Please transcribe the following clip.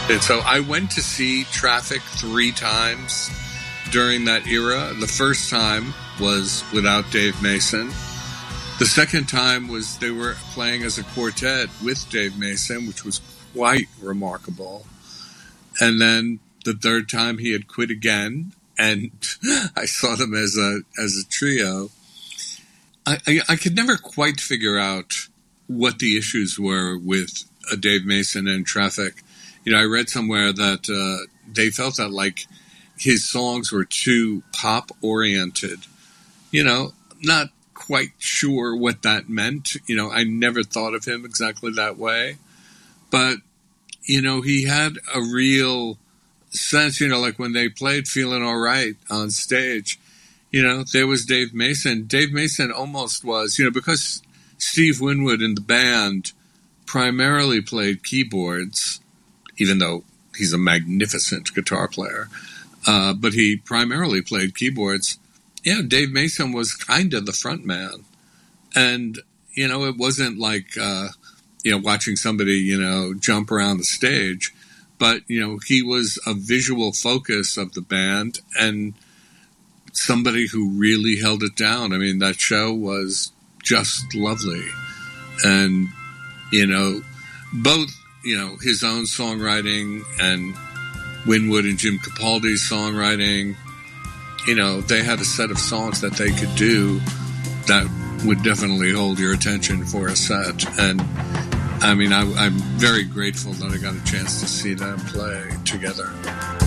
And so I went to see Traffic 3 times during that era. The first time was without Dave Mason. The second time was they were playing as a quartet with Dave Mason, which was quite remarkable. And then the third time he had quit again, and I saw them as a trio. I could never quite figure out what the issues were with Dave Mason and Traffic. You know, I read somewhere that they felt that, like, his songs were too pop-oriented. You know, not quite sure what that meant. You know, I never thought of him exactly that way. But, you know, he had a real sense, you know, like when they played Feeling All Right on stage, you know, there was Dave Mason. Dave Mason almost was, you know, because Steve Winwood in the band primarily played keyboards, even though he's a magnificent guitar player, but he primarily played keyboards. Yeah, Dave Mason was kind of the front man. And, you know, it wasn't like, you know, watching somebody, you know, jump around the stage. But, you know, he was a visual focus of the band and somebody who really held it down. I mean, that show was just lovely. And, you know, both, you know, his own songwriting and Winwood and Jim Capaldi's songwriting, you know, they had a set of songs that they could do that would definitely hold your attention for a set. And, I mean, I'm very grateful that I got a chance to see them play together.